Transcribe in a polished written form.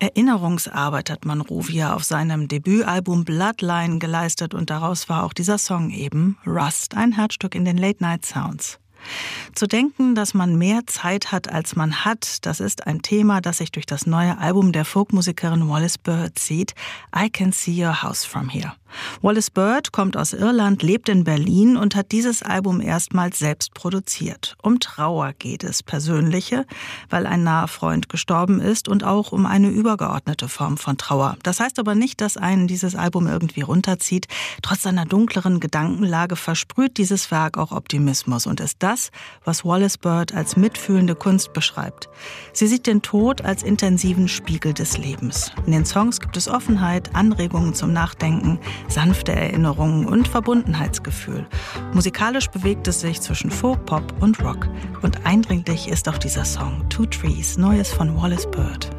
Erinnerungsarbeit hat Monrovia auf seinem Debütalbum Bloodline geleistet und daraus war auch dieser Song eben Rust, ein Herzstück in den Late Night Sounds. Zu denken, dass man mehr Zeit hat, als man hat, das ist ein Thema, das sich durch das neue Album der Folkmusikerin Wallis Bird zieht, I Can See Your House From Here. Wallis Bird kommt aus Irland, lebt in Berlin und hat dieses Album erstmals selbst produziert. Um Trauer geht es, persönliche, weil ein naher Freund gestorben ist und auch um eine übergeordnete Form von Trauer. Das heißt aber nicht, dass einen dieses Album irgendwie runterzieht. Trotz seiner dunkleren Gedankenlage versprüht dieses Werk auch Optimismus und ist das, was Wallis Bird als mitfühlende Kunst beschreibt. Sie sieht den Tod als intensiven Spiegel des Lebens. In den Songs gibt es Offenheit, Anregungen zum Nachdenken, sanfte Erinnerungen und Verbundenheitsgefühl. Musikalisch bewegt es sich zwischen Folk, Pop und Rock. Und eindringlich ist auch dieser Song Two Trees, Neues von Wallis Bird.